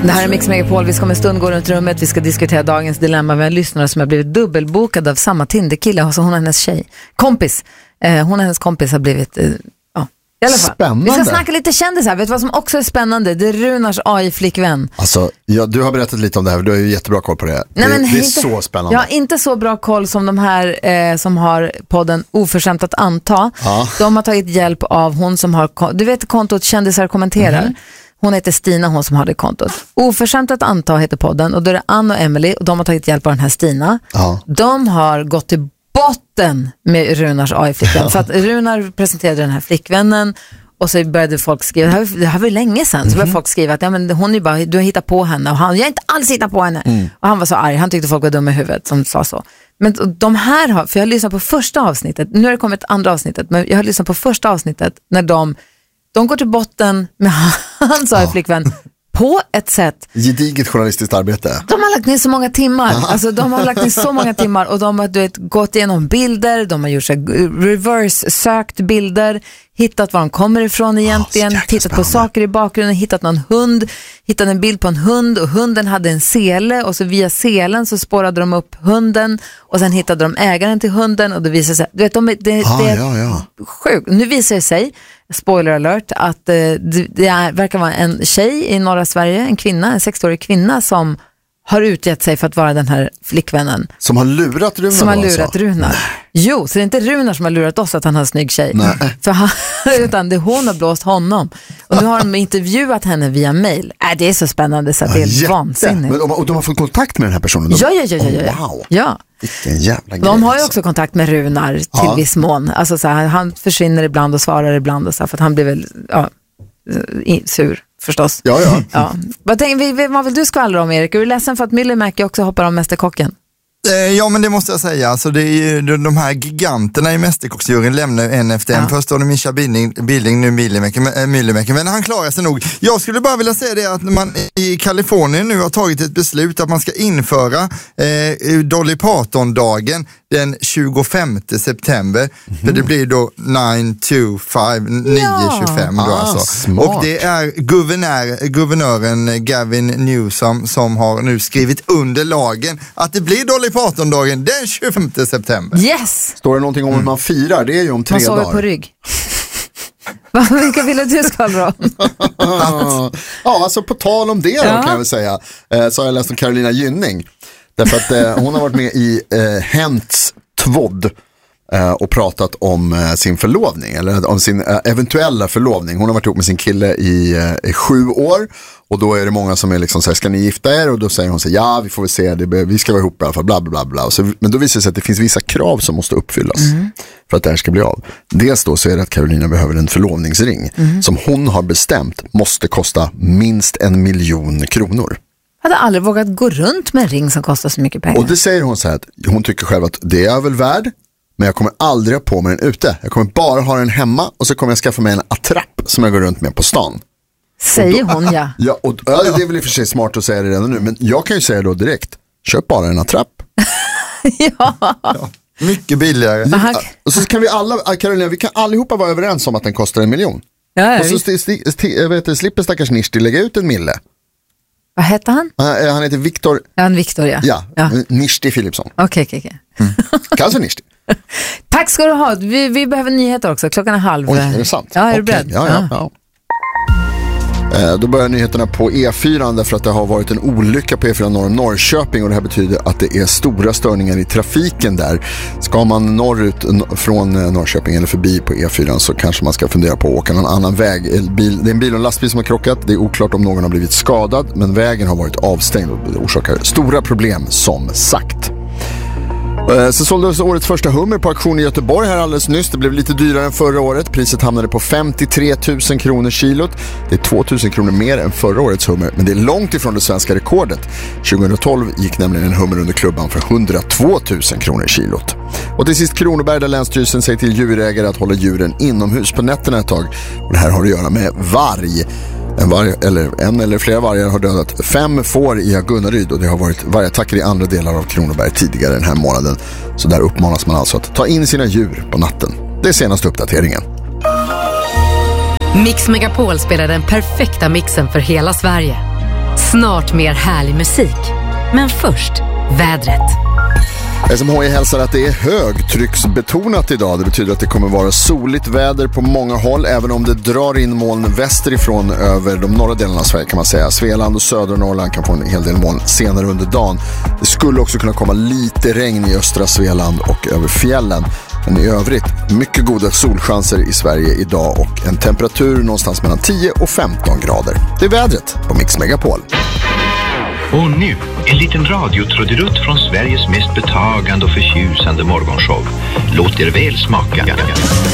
Det här är Mix Megapol. Vi ska om en stund gå runt rummet. Vi ska diskutera dagens dilemma med en lyssnare som har blivit dubbelbokad av samma Tinder-kille. Alltså hon och hennes tjej. Kompis. Hon och hennes kompis har blivit... I alla fall. Spännande. Vi ska snacka lite kändisar. Vet du vad som också är spännande? Det är Runars AI-flickvän. Alltså, du har berättat lite om det här. Du har ju jättebra koll på det. Nej, men det är inte, så spännande. Jag har inte så bra koll som de här som har podden Oförskämt att anta. Ja. De har tagit hjälp av hon som har... Du vet kontot Kändisar kommenterar. Mm-hmm. Hon heter Stina, hon som har det kontot. Oförskämt att anta heter podden. Och då är det Ann och Emily. Och de har tagit hjälp av den här Stina. Ja. De har gått till botten med Runars AI-flickvän. Ja. För att Runar presenterade den här flickvännen. Och så började folk skriva, det här var länge sedan, så började folk skriva att ja, men hon är bara, du har hittat på henne. Och han, jag har inte alls hittat på henne. Och han var så arg, han tyckte folk var dumma i huvudet som sa så. Men de här har, för jag har lyssnat på första avsnittet, nu har det kommit andra avsnittet, men jag har lyssnat på första avsnittet när de går till botten med hans AI-flickvän. På ett sätt. Gediget journalistiskt arbete. De har lagt ner så många timmar. Alltså de har lagt ner så många timmar. Och de har gått igenom bilder. De har gjort reverse-sökt bilder. Hittat var de kommer ifrån egentligen. Tittat på saker i bakgrunden. Hittat någon hund. Hittat en bild på en hund. Och hunden hade en sele. Och så via selen så spårade de upp hunden. Och sen hittade de ägaren till hunden. Och det visade sig. Du vet, det är sjukt. Nu visar det sig, spoiler alert, att det verkar vara en tjej i norra Sverige. En kvinna, en 60-årig kvinna som har utgett sig för att vara den här flickvännen. Som har lurat Runar? Som har lurat Runar. Jo, så det är inte Runar som har lurat oss att han har en snygg tjej. Utan det är hon har blåst honom. Och nu har de intervjuat henne via mail. Det är så spännande så att det är vansinnigt. Och de har fått kontakt med den här personen? Ja. Wow. Ja. Vilken jävla grej. De har ju också kontakt med Runar till viss mån. Alltså så här, han försvinner ibland och svarar ibland och så här, för att han blir väl sur. Förstås. Ja. Vad vill du skvallra om, Erik? Är du ledsen för att Myllymäki också hoppar om Mästerkocken? Ja, men det måste jag säga. Alltså, det är ju de här giganterna i Mästerkocksjuryn lämnar en efter en. Först var det Mischa Billing, nu Myllymäki. Men han klarar sig nog. Jag skulle bara vilja säga det att man i Kalifornien nu har tagit ett beslut att man ska införa Dolly Parton-dagen den 25 september. För det blir då 9-25 då alltså. Smart. Och det är guvernören Gavin Newsom som har nu skrivit under lagen att det blir Dolly Parton-dagen den 25 september. Yes! Står det någonting om att man firar? Det är ju om 3 dagar. Man sover på rygg. Vilka vill du skvallra om? Ja, alltså på tal om det då, kan jag väl säga. Så har jag läst om Carolina Gynning. Därför att hon har varit med i Hents Tvodd och pratat om sin förlovning, eller om sin eventuella förlovning. Hon har varit ihop med sin kille i 7 år. Och då är det många som är liksom så här, ska ni gifta er? Och då säger hon så här, ja vi får väl se, vi ska vara ihop i alla fall, bla bla bla bla. Så, men då visar det sig att det finns vissa krav som måste uppfyllas för att det här ska bli av. Dels då så är det att Carolina behöver en förlovningsring som hon har bestämt måste kosta minst 1 miljon kronor. Jag hade aldrig vågat gå runt med en ring som kostar så mycket pengar. Och det säger hon så här, att hon tycker själv att det är jag väl värd, men jag kommer aldrig ha på mig den ute. Jag kommer bara ha den hemma och så kommer jag skaffa mig en attrapp som jag går runt med på stan. Säger hon, ja. Det är väl i och för sig smart att säga det redan nu, men jag kan ju säga då direkt, köp bara en attrapp. Ja. Mycket billigare. Och så kan vi alla, Carolina, vi kan allihopa vara överens om att den kostar 1 miljon. Ja, och så slipper stackars Nishti lägga ut 1 mille. Vad heter han? Han heter Viktor. Viktor, ja. Nishti Philipsson. Okej. Kanske Nishti. Tack ska du ha. Vi behöver nyheter också. 12:30. Oj, är det sant? Ja, är du beredd? Ja. Då börjar nyheterna på E4 därför att det har varit en olycka på E4 norr om Norrköping, och det här betyder att det är stora störningar i trafiken där. Ska man norrut från Norrköping eller förbi på E4 så kanske man ska fundera på att åka någon annan väg. Det är en bil och en lastbil som har krockat. Det är oklart om någon har blivit skadad, men vägen har varit avstängd och det orsakar stora problem som sagt. Så såldes årets första hummer på auktion i Göteborg här alldeles nyss. Det blev lite dyrare än förra året. Priset hamnade på 53 000 kronor kilot. Det är 2 000 kronor mer än förra årets hummer, men det är långt ifrån det svenska rekordet. 2012 gick nämligen en hummer under klubban för 102 000 kronor kilot. Och till sist Kronoberg, där Länsstyrelsen säger till djurägare att hålla djuren inomhus på nätterna ett tag. Och det här har att göra med varg. En eller flera vargar har dödat 5 får i Agunnaryd, och det har varit vargattacker i andra delar av Kronoberg tidigare den här månaden. Så där uppmanas man alltså att ta in sina djur på natten. Det är senaste uppdateringen. Mix Megapol spelar den perfekta mixen för hela Sverige. Snart mer härlig musik. Men först, vädret. SMHI hälsar att det är högtrycksbetonat idag. Det betyder att det kommer vara soligt väder på många håll, även om det drar in moln västerifrån över de norra delarna av Sverige kan man säga. Svealand och södra Norrland kan få en hel del moln senare under dagen. Det skulle också kunna komma lite regn i östra Svealand och över fjällen. Men i övrigt, mycket goda solchanser i Sverige idag och en temperatur någonstans mellan 10 och 15 grader. Det är vädret på Mix Megapol. Och nu, en liten radiotrudelutt från Sveriges mest betagande och förtjusande morgonshow. Låt er väl smaka.